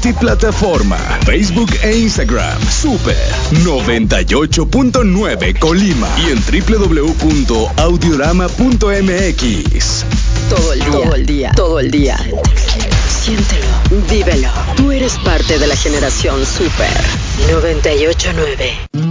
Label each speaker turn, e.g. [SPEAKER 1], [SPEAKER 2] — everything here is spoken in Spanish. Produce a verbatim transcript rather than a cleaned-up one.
[SPEAKER 1] multiplataforma, Facebook e Instagram, Super noventa y ocho punto nueve Colima y en doble u doble u doble u punto audiorama punto m x.
[SPEAKER 2] Todo el día, todo el día, todo el día. Siéntelo, vívelo. Tú eres parte de la generación Super noventa y ocho punto nueve.